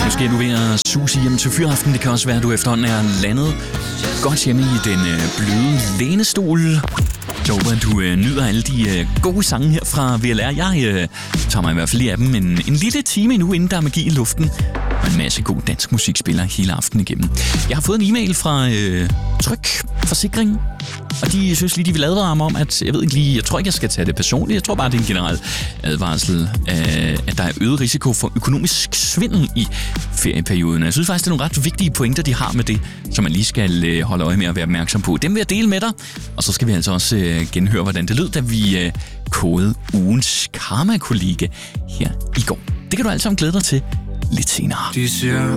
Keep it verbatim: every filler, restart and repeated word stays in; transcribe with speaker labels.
Speaker 1: Måske er du ved at suse hjem til fyraften. Det kan også være, at du efterhånden er landet godt hjemme i den øh, bløde lænestol. Jeg håber, at du øh, nyder alle de øh, gode sange her fra V L R. Jeg øh, tager mig i hvert fald lige af dem en, en lille time endnu, inden der er magi i luften. Og en masse god dansk musik spiller hele aftenen igennem. Jeg har fået en e-mail fra øh, Tryg Forsikring, og de synes lige, de vil advare mig om, at jeg ved ikke lige, jeg tror ikke, jeg skal tage det personligt. Jeg tror bare, det er en generel advarsel, øh, at der er øget risiko for økonomisk svindel i ferieperioden. Jeg synes faktisk, det er nogle ret vigtige pointer, de har med det, som man lige skal øh, holde øje med at være opmærksom på. Dem vil jeg dele med dig, og så skal vi altså også øh, genhøre, hvordan det lød, da vi øh, kodede ugens karma-kollega her i går. Det kan du alt sammen glæde dig til lidt senere.
Speaker 2: De siger,